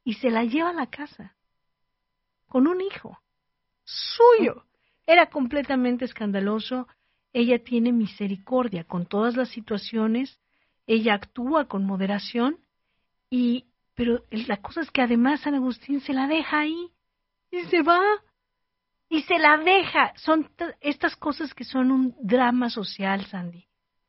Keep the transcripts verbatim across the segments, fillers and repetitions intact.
y se la lleva a la casa con un hijo suyo. Era completamente escandaloso. Ella tiene misericordia con todas las situaciones, ella actúa con moderación, y pero la cosa es que además San Agustín se la deja ahí y se va y se la deja. Son t- estas cosas que son un drama social, Sandy.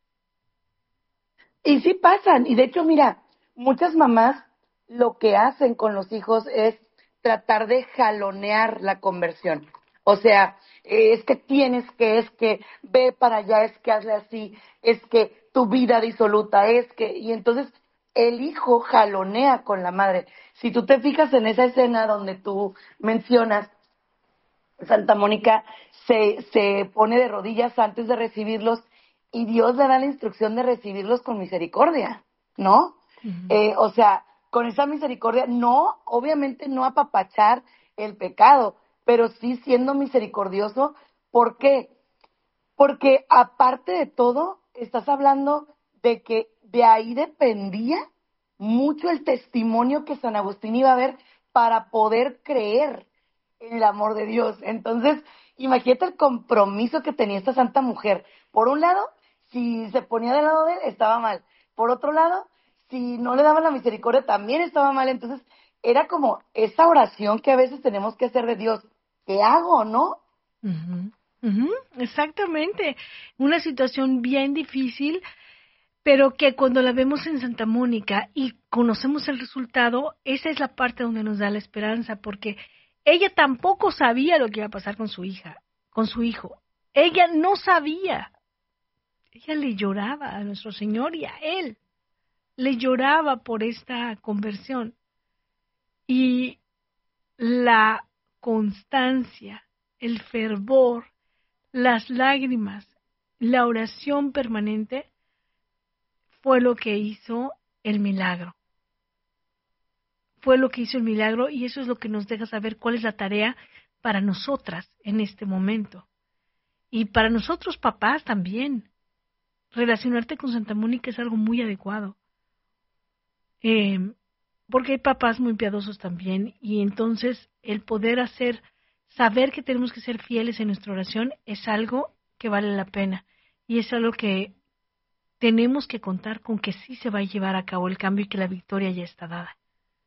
Y sí pasan, y de hecho, mira, muchas mamás lo que hacen con los hijos es tratar de jalonear la conversión. O sea, eh, es que tienes que, es que ve para allá, es que hazle así, es que tu vida disoluta, es que, y entonces el hijo jalonea con la madre. Si tú te fijas en esa escena donde tú mencionas, Santa Mónica se, se pone de rodillas antes de recibirlos y Dios le da la instrucción de recibirlos con misericordia, ¿no? Uh-huh. Eh, o sea, con esa misericordia, no, obviamente no apapachar el pecado, pero sí siendo misericordioso. ¿Por qué? Porque aparte de todo, estás hablando de que de ahí dependía mucho el testimonio que San Agustín iba a ver para poder creer en el amor de Dios. Entonces, imagínate el compromiso que tenía esta santa mujer. Por un lado, si se ponía del lado de él, estaba mal. Por otro lado, si no le daban la misericordia, también estaba mal. Entonces, era como esa oración que a veces tenemos que hacer de Dios. ¿Qué hago, no? Uh-huh. Uh-huh. Exactamente. Una situación bien difícil, pero que cuando la vemos en Santa Mónica y conocemos el resultado, esa es la parte donde nos da la esperanza, porque ella tampoco sabía lo que iba a pasar con su hija, con su hijo. Ella no sabía. Ella le lloraba a nuestro Señor y a él. Le lloraba por esta conversión. Y la constancia, el fervor, las lágrimas, la oración permanente fue lo que hizo el milagro. Fue lo que hizo el milagro, y eso es lo que nos deja saber cuál es la tarea para nosotras en este momento. Y para nosotros papás también. Relacionarte con Santa Mónica es algo muy adecuado. Eh, porque hay papás muy piadosos también, y entonces el poder hacer, saber que tenemos que ser fieles en nuestra oración es algo que vale la pena, y es algo que tenemos que contar con que sí se va a llevar a cabo el cambio y que la victoria ya está dada.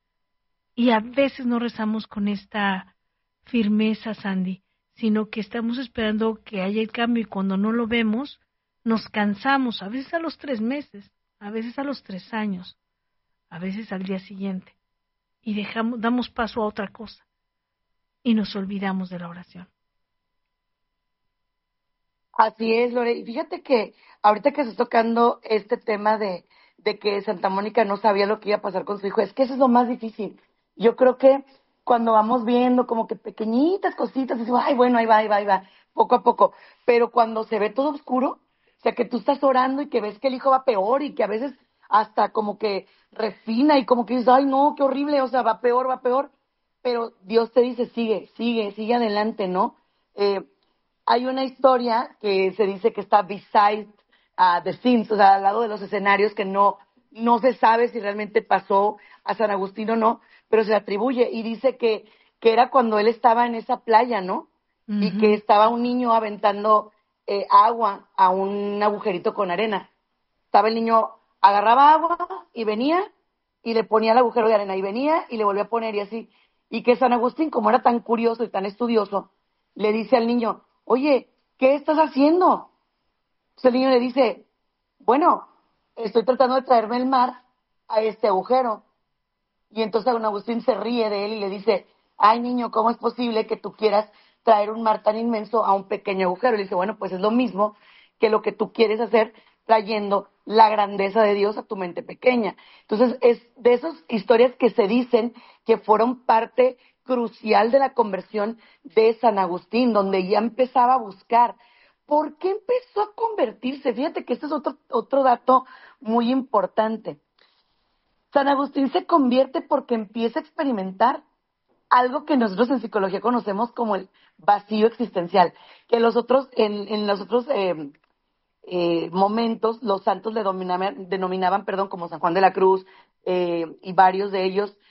Y a veces no rezamos con esta firmeza, Sandy, sino que estamos esperando que haya el cambio, y cuando no lo vemos, nos cansamos, a veces a los tres meses, a veces a los tres años, a veces al día siguiente, y dejamos, damos paso a otra cosa, y nos olvidamos de la oración. Así es, Lore. Y fíjate que ahorita que estás tocando este tema de, de que Santa Mónica no sabía lo que iba a pasar con su hijo, es que eso es lo más difícil. Yo creo que cuando vamos viendo como que pequeñitas cositas, decimos, ay, bueno, ahí va, ahí va, ahí va, poco a poco. Pero cuando se ve todo oscuro, o sea, que tú estás orando y que ves que el hijo va peor y que a veces hasta como que refina y como que dices, ay, no, qué horrible, o sea, va peor, va peor. Pero Dios te dice, sigue, sigue, sigue adelante, ¿no? Eh, Hay una historia que se dice que está beside uh, the scenes, o sea, al lado de los escenarios, que no, no se sabe si realmente pasó a San Agustín o no, pero se le atribuye, y dice que, que era cuando él estaba en esa playa, ¿no? Y que Uh-huh. estaba un niño aventando eh, agua a un agujerito con arena. Estaba el niño, agarraba agua y venía y le ponía el agujero de arena y venía y le volvía a poner y así. Y que San Agustín, como era tan curioso y tan estudioso, le dice al niño, oye, ¿qué estás haciendo? Entonces el niño le dice, bueno, estoy tratando de traerme el mar a este agujero. Y entonces San Agustín se ríe de él y le dice, ay niño, ¿cómo es posible que tú quieras traer un mar tan inmenso a un pequeño agujero? Y le dice, bueno, pues es lo mismo que lo que tú quieres hacer trayendo la grandeza de Dios a tu mente pequeña. Entonces es de esas historias que se dicen que fueron parte crucial de la conversión de San Agustín, donde ya empezaba a buscar. ¿Por qué empezó a convertirse? Fíjate que este es otro, otro dato muy importante. San Agustín se convierte porque empieza a experimentar algo que nosotros en psicología conocemos como el vacío existencial, que los otros, en, en los otros eh, eh, momentos, los santos le denominaban, denominaban, perdón, como San Juan de la Cruz eh, y varios de ellos,